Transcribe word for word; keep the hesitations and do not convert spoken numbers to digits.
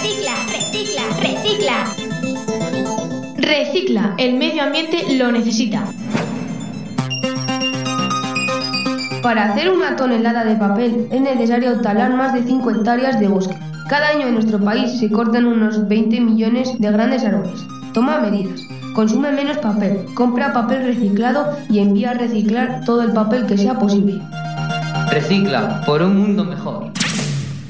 recicla, recicla, recicla. Recicla, el medio ambiente lo necesita. Para hacer una tonelada de papel es necesario talar más de cinco hectáreas de bosque. Cada año en nuestro país se cortan unos veinte millones de grandes árboles. Toma medidas. Consume menos papel, compra papel reciclado y envía a reciclar todo el papel que sea posible. Recicla por un mundo mejor.